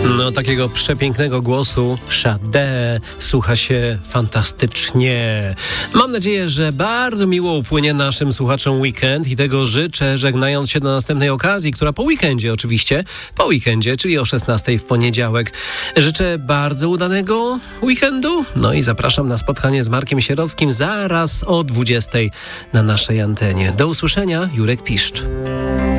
No, takiego przepięknego głosu Sade słucha się fantastycznie. Mam nadzieję, że bardzo miło upłynie naszym słuchaczom weekend i tego życzę, żegnając się do następnej okazji, która po weekendzie oczywiście, czyli o 16 w poniedziałek. Życzę bardzo udanego weekendu, no i zapraszam na spotkanie z Markiem Sierockim zaraz o 20 na naszej antenie. Do usłyszenia, Jurek Piszcz.